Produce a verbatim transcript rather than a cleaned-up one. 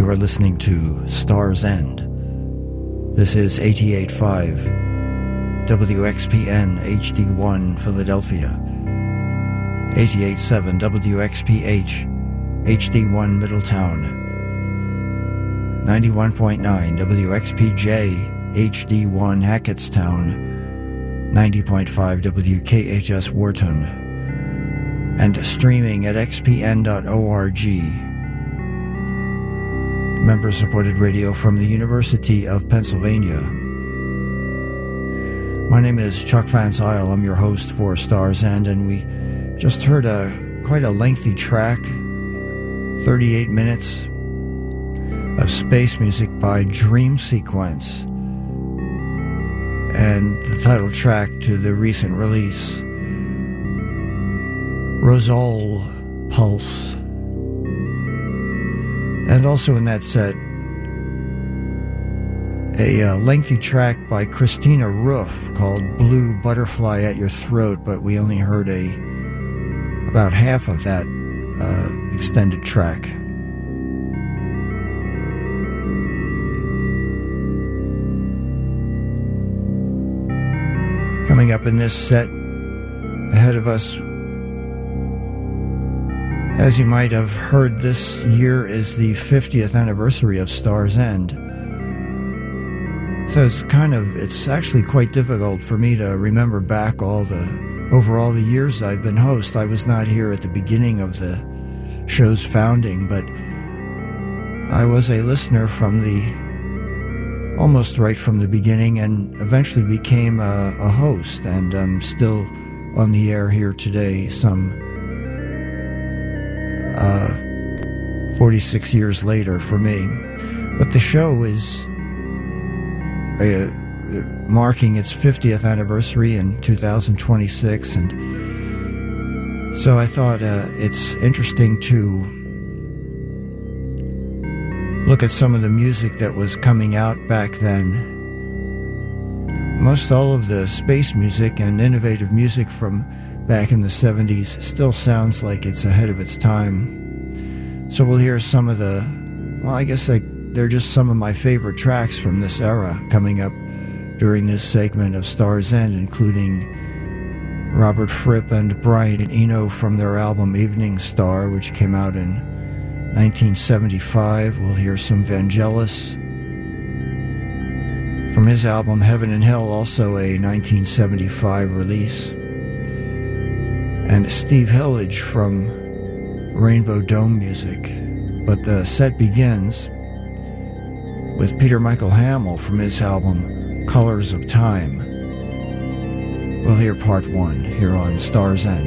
You are listening to Star's End. This is eighty-eight point five W X P N H D one Philadelphia, eighty-eight point seven W X P H H D one Middletown, ninety-one point nine W X P J H D one Hackettstown, ninety point five W K H S Wharton, and streaming at x p n dot org. Member-supported radio from the University of Pennsylvania. My name is Chuck Van Zyl. I'm your host for Star's End, and we just heard a quite a lengthy track, thirty-eight minutes of space music by Dream Sequence, and the title track to the recent release, Rosal Pulse. And also in that set, a uh, lengthy track by Christina Roof called Blue Butterfly at Your Throat, but we only heard a about half of that uh, extended track. Coming up in this set, ahead of us, as you might have heard, this year is the fiftieth anniversary of Star's End. So it's kind of, it's actually quite difficult for me to remember back all the, over all the years I've been host. I was not here at the beginning of the show's founding, but I was a listener from the, almost right from the beginning, and eventually became a, a host, and I'm still on the air here today, some Uh, forty-six years later for me. But the show is uh, marking its fiftieth anniversary in two thousand twenty-six, and so I thought uh, it's interesting to look at some of the music that was coming out back then. Most all of the space music and innovative music from back in the seventies still sounds like it's ahead of its time. So we'll hear some of the, well, I guess like they're just some of my favorite tracks from this era coming up during this segment of Star's End, including Robert Fripp and Brian Eno from their album Evening Star, which came out in nineteen seventy-five. We'll hear some Vangelis from his album Heaven and Hell, also a nineteen seventy-five release. And Steve Hillage from Rainbow Dome Music. But the set begins with Peter Michael Hamill from his album Colors of Time. We'll hear part one here on Star's End.